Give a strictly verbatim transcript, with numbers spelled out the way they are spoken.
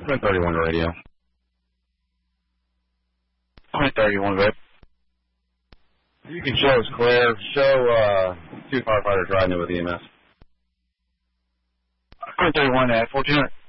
Point thirty-one to radio. Point thirty-one, babe. You can show us clear. Show uh, two firefighters riding it with E M S. Point thirty-one at fourteen hundred.